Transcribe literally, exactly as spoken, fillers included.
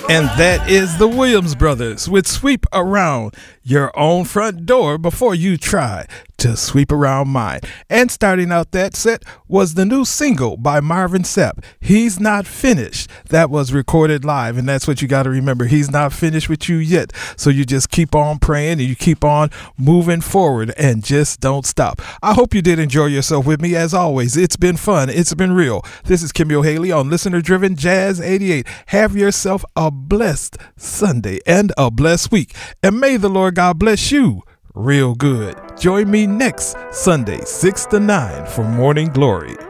And that is the Williams Brothers with Sweep Around Your Own Front Door Before You Try to Sweep Around Mine. And starting out that set was the new single by Marvin Sapp, He's Not Finished. That was recorded live, and that's what you got to remember. He's not finished with you yet. So you just keep on praying and you keep on moving forward and just don't stop. I hope you did enjoy yourself with me. As always, it's been fun. It's been real. This is Kim O'Haley on Listener Driven Jazz eighty-eight. Have yourself a blessed Sunday and a blessed week. And may the Lord God bless you real good. Join me next Sunday, six to nine for Morning Glory.